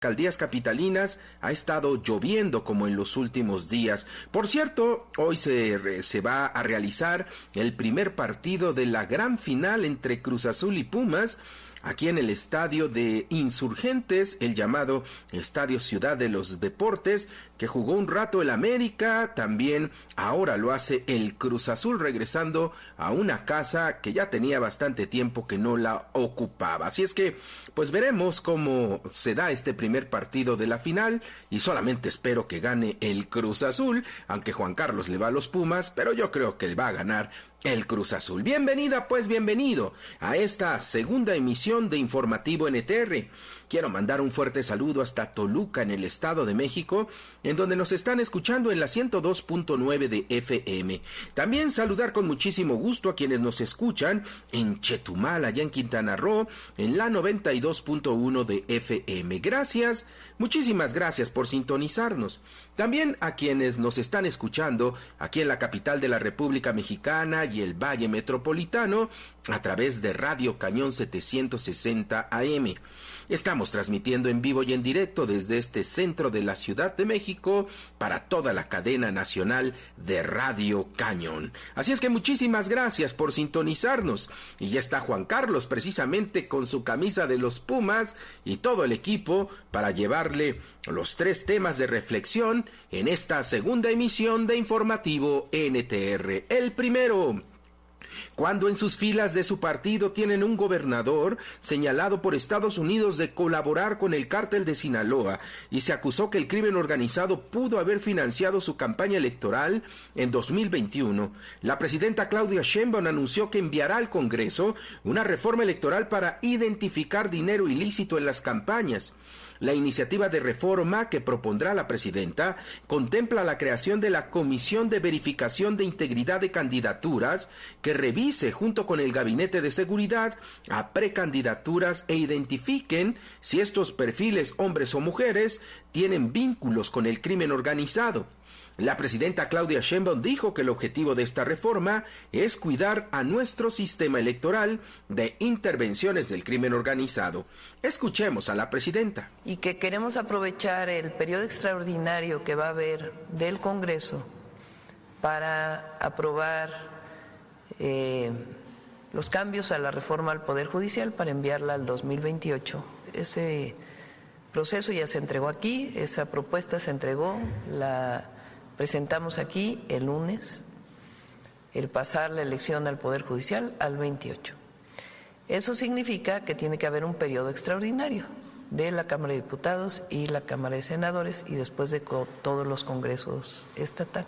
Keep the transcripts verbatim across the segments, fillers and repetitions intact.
alcaldías capitalinas ha estado lloviendo como en los últimos días. Por cierto, hoy se, se va a realizar el primer partido de la gran final entre Cruz Azul y Pumas, aquí en el estadio de Insurgentes, el llamado Estadio Ciudad de los Deportes, que jugó un rato el América, también ahora lo hace el Cruz Azul, regresando a una casa que ya tenía bastante tiempo que no la ocupaba. Así es que, pues veremos cómo se da este primer partido de la final, y solamente espero que gane el Cruz Azul, aunque Juan Carlos le va a los Pumas, pero yo creo que va a ganar el Cruz Azul. Bienvenida, pues bienvenido a esta segunda emisión de Informativo N T R. Quiero mandar un fuerte saludo hasta Toluca, en el Estado de México, en donde nos están escuchando en la ciento dos punto nueve de F M. También saludar con muchísimo gusto a quienes nos escuchan en Chetumal, allá en Quintana Roo, en la noventa y dos punto uno de F M. Gracias, muchísimas gracias por sintonizarnos. También a quienes nos están escuchando aquí en la capital de la República Mexicana y el Valle Metropolitano, a través de Radio Cañón setecientos sesenta A M. Estamos transmitiendo en vivo y en directo desde este centro de la Ciudad de México para toda la cadena nacional de Radio Cañón. Así es que muchísimas gracias por sintonizarnos. Y ya está Juan Carlos precisamente con su camisa de los Pumas y todo el equipo para llevarle los tres temas de reflexión en esta segunda emisión de Informativo N T R. El primero: cuando en sus filas de su partido tienen un gobernador señalado por Estados Unidos de colaborar con el cártel de Sinaloa y se acusó que el crimen organizado pudo haber financiado su campaña electoral en dos mil veintiuno, la presidenta Claudia Sheinbaum anunció que enviará al Congreso una reforma electoral para identificar dinero ilícito en las campañas. La iniciativa de reforma que propondrá la presidenta contempla la creación de la Comisión de Verificación de Integridad de Candidaturas, que revise junto con el Gabinete de Seguridad a precandidaturas e identifiquen si estos perfiles, hombres o mujeres, tienen vínculos con el crimen organizado. La presidenta Claudia Sheinbaum dijo que el objetivo de esta reforma es cuidar a nuestro sistema electoral de intervenciones del crimen organizado. Escuchemos a la presidenta. Y que queremos aprovechar el periodo extraordinario que va a haber del Congreso para aprobar eh, los cambios a la reforma al Poder Judicial para enviarla al dos mil veintiocho. Ese proceso ya se entregó aquí, esa propuesta se entregó, la presentamos aquí el lunes, el pasar la elección al Poder Judicial al veintiocho. Eso significa que tiene que haber un periodo extraordinario de la Cámara de Diputados y la Cámara de Senadores y después de todos los congresos estatales.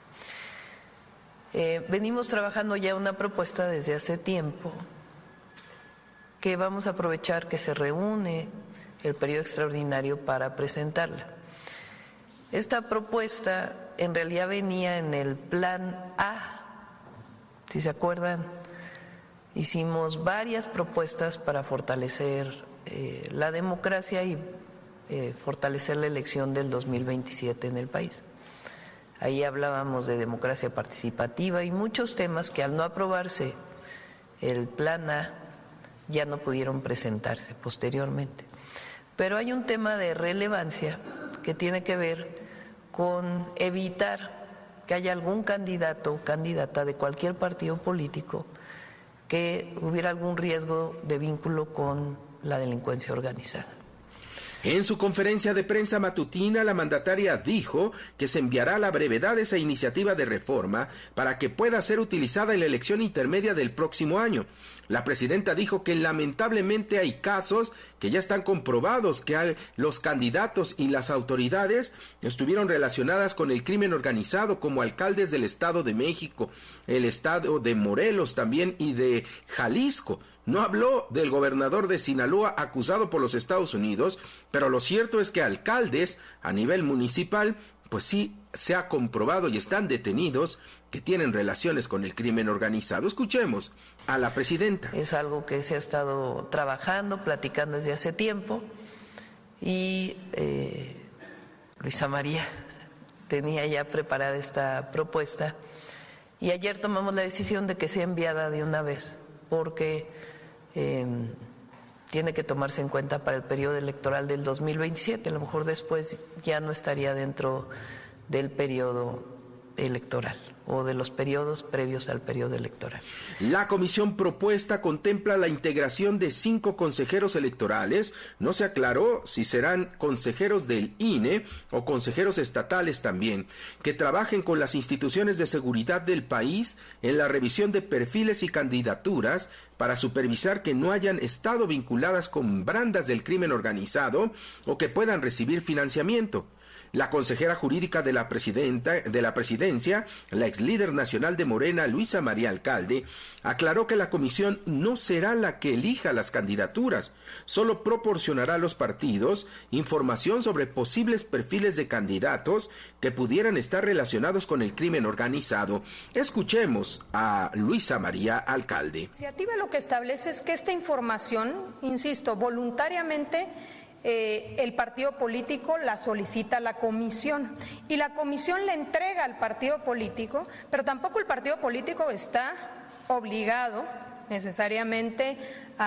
Eh, venimos trabajando ya una propuesta desde hace tiempo que vamos a aprovechar que se reúne el periodo extraordinario para presentarla. Esta propuesta en realidad venía en el plan A, si se acuerdan, hicimos varias propuestas para fortalecer eh, la democracia y eh, fortalecer la elección del dos mil veintisiete en el país. Ahí hablábamos de democracia participativa y muchos temas que al no aprobarse el plan A ya no pudieron presentarse posteriormente. Pero hay un tema de relevancia que tiene que ver con evitar que haya algún candidato o candidata de cualquier partido político que hubiera algún riesgo de vínculo con la delincuencia organizada. En su conferencia de prensa matutina, la mandataria dijo que se enviará a la brevedad esa iniciativa de reforma para que pueda ser utilizada en la elección intermedia del próximo año. La presidenta dijo que lamentablemente hay casos que ya están comprobados que hay, los candidatos y las autoridades estuvieron relacionadas con el crimen organizado, como alcaldes del Estado de México, el Estado de Morelos también y de Jalisco. No habló del gobernador de Sinaloa acusado por los Estados Unidos, pero lo cierto es que alcaldes a nivel municipal, pues sí se ha comprobado y están detenidos que tienen relaciones con el crimen organizado. Escuchemos a la presidenta. Es algo que se ha estado trabajando, platicando desde hace tiempo y eh, Luisa María tenía ya preparada esta propuesta y ayer tomamos la decisión de que sea enviada de una vez porque eh, tiene que tomarse en cuenta para el periodo electoral del dos mil veintisiete. A lo mejor después ya no estaría dentro del periodo electoral o de los periodos previos al periodo electoral. La comisión propuesta contempla la integración de cinco consejeros electorales. No se aclaró si serán consejeros del I N E o consejeros estatales también, que trabajen con las instituciones de seguridad del país en la revisión de perfiles y candidaturas para supervisar que no hayan estado vinculadas con bandas del crimen organizado o que puedan recibir financiamiento. La consejera jurídica de la presidenta de la presidencia, la ex líder nacional de Morena, Luisa María Alcalde, aclaró que la comisión no será la que elija las candidaturas, solo proporcionará a los partidos información sobre posibles perfiles de candidatos que pudieran estar relacionados con el crimen organizado. Escuchemos a Luisa María Alcalde. La iniciativa lo que establece es que esta información, insisto, voluntariamente Eh, el partido político la solicita a la comisión y la comisión le entrega al partido político, pero tampoco el partido político está obligado necesariamente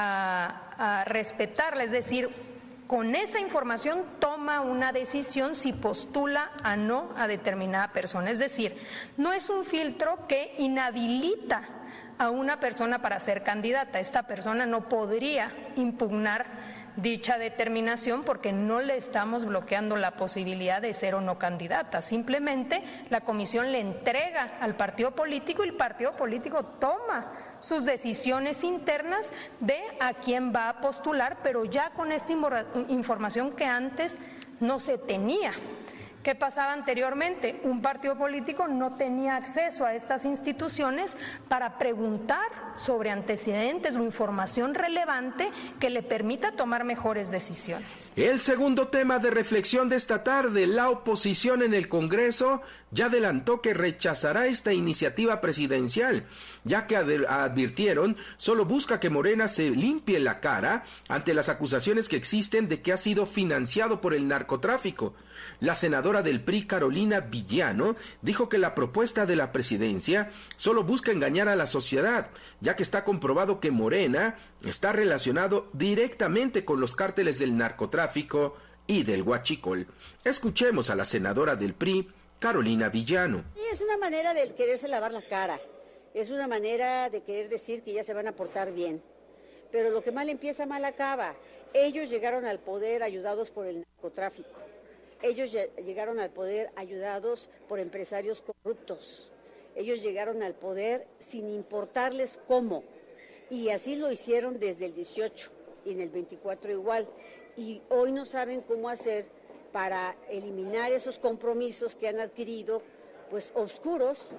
a, a respetarla, es decir, con esa información toma una decisión si postula a no a determinada persona, es decir, no es un filtro que inhabilita a una persona para ser candidata, esta persona no podría impugnar dicha determinación porque no le estamos bloqueando la posibilidad de ser o no candidata, simplemente la comisión le entrega al partido político y el partido político toma sus decisiones internas de a quién va a postular, pero ya con esta información que antes no se tenía. ¿Qué pasaba anteriormente? Un partido político no tenía acceso a estas instituciones para preguntar sobre antecedentes o información relevante que le permita tomar mejores decisiones. El segundo tema de reflexión de esta tarde, la oposición en el Congreso ya adelantó que rechazará esta iniciativa presidencial, ya que advirtieron solo busca que Morena se limpie la cara ante las acusaciones que existen de que ha sido financiado por el narcotráfico. La senadora del P R I, Carolina Villano, dijo que la propuesta de la presidencia solo busca engañar a la sociedad, ya que está comprobado que Morena está relacionado directamente con los cárteles del narcotráfico y del huachicol. Escuchemos a la senadora del P R I, Carolina Villano. Es una manera de quererse lavar la cara, es una manera de querer decir que ya se van a portar bien, pero lo que mal empieza, mal acaba. Ellos llegaron al poder ayudados por el narcotráfico. Ellos llegaron al poder ayudados por empresarios corruptos. Ellos llegaron al poder sin importarles cómo. Y así lo hicieron desde el dieciocho y en el veinticuatro igual. Y hoy no saben cómo hacer para eliminar esos compromisos que han adquirido, pues oscuros.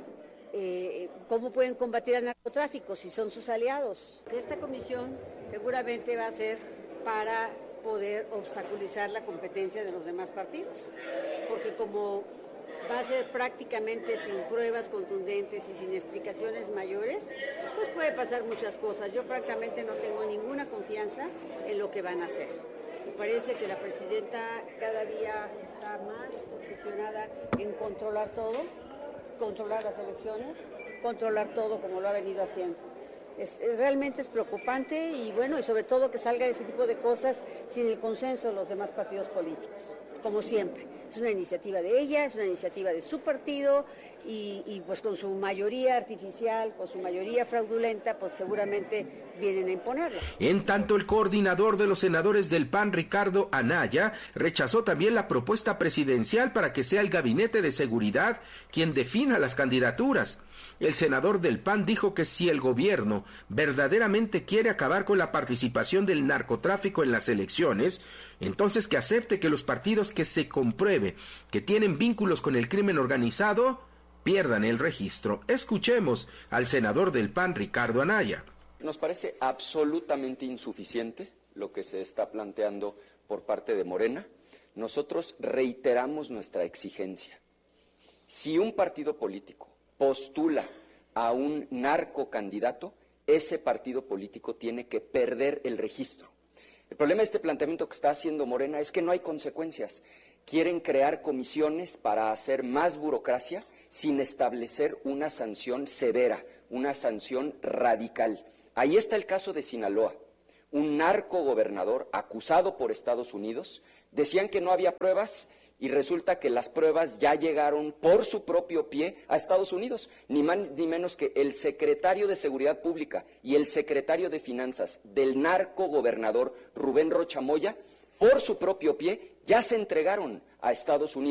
Eh, ¿Cómo pueden combatir al narcotráfico si son sus aliados? Esta comisión seguramente va a ser para poder obstaculizar la competencia de los demás partidos, porque como va a ser prácticamente sin pruebas contundentes y sin explicaciones mayores, pues puede pasar muchas cosas. Yo francamente no tengo ninguna confianza en lo que van a hacer. Me parece que la presidenta cada día está más obsesionada en controlar todo, controlar las elecciones, controlar todo como lo ha venido haciendo. Es, es, realmente es preocupante y bueno, y sobre todo que salga este tipo de cosas sin el consenso de los demás partidos políticos, como siempre. Es una iniciativa de ella, es una iniciativa de su partido y, y pues con su mayoría artificial, con su mayoría fraudulenta, pues seguramente vienen a imponerla. En tanto, el coordinador de los senadores del P A N, Ricardo Anaya, rechazó también la propuesta presidencial para que sea el Gabinete de Seguridad quien defina las candidaturas. El senador del P A N dijo que si el gobierno verdaderamente quiere acabar con la participación del narcotráfico en las elecciones, entonces que acepte que los partidos que se compruebe que tienen vínculos con el crimen organizado pierdan el registro. Escuchemos al senador del P A N, Ricardo Anaya. Nos parece absolutamente insuficiente lo que se está planteando por parte de Morena. Nosotros reiteramos nuestra exigencia. Si un partido político postula a un narcocandidato, ese partido político tiene que perder el registro. El problema de este planteamiento que está haciendo Morena es que no hay consecuencias. Quieren crear comisiones para hacer más burocracia sin establecer una sanción severa, una sanción radical. Ahí está el caso de Sinaloa, un narcogobernador acusado por Estados Unidos. Decían que no había pruebas y resulta que las pruebas ya llegaron por su propio pie a Estados Unidos. Ni más ni menos que el secretario de Seguridad Pública y el secretario de Finanzas del narcogobernador Rubén Rocha Moya, por su propio pie, ya se entregaron a Estados Unidos.